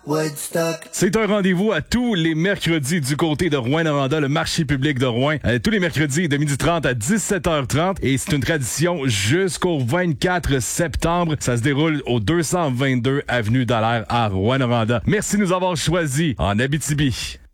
Woodstock. C'est un rendez-vous à tous les mercredis du côté de Rouyn-Noranda, le marché public de Rouen. Tous les mercredis de 12h30 à 17h30. Et c'est une tradition jusqu'au 24 septembre. Ça se déroule au 222 avenue Dallaire à Rouyn-Noranda. Merci de nous avoir choisis en Abitibi.